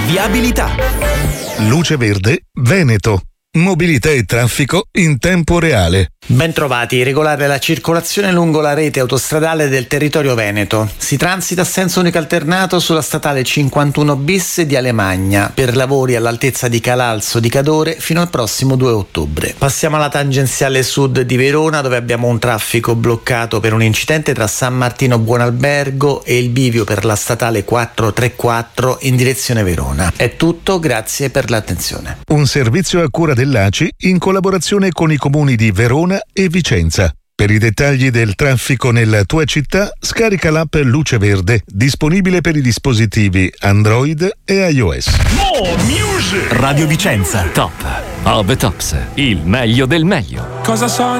Viabilità. Luce Verde Veneto. Mobilità e traffico in tempo reale. Bentrovati, regolare la circolazione lungo la rete autostradale del territorio veneto. Si transita a senso unico alternato sulla statale 51 bis di Alemagna per lavori all'altezza di Calalzo di Cadore fino al prossimo 2 ottobre. Passiamo alla tangenziale sud di Verona, dove abbiamo un traffico bloccato per un incidente tra San Martino Buonalbergo e il bivio per la statale 434 in direzione Verona. È tutto, grazie per l'attenzione. Un servizio a cura dell'ACI in collaborazione con i comuni di Verona e Vicenza. Per i dettagli del traffico nella tua città, scarica l'app Luce Verde, disponibile per i dispositivi Android e iOS. Radio Vicenza. Top of the Tops, il meglio del meglio. Cosa so?